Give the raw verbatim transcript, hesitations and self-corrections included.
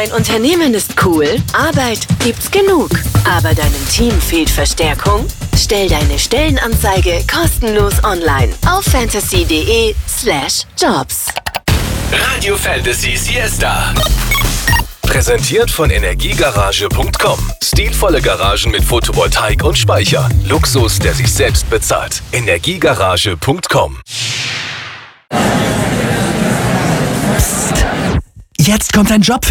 Dein Unternehmen ist cool, Arbeit gibt's genug, aber deinem Team fehlt Verstärkung? Stell deine Stellenanzeige kostenlos online auf fantasy.de slash jobs. Radio Fantasy Siesta. Präsentiert von Energiegarage punkt com. Stilvolle Garagen mit Photovoltaik und Speicher. Luxus, der sich selbst bezahlt. Energiegarage punkt com. Psst. Jetzt kommt ein Job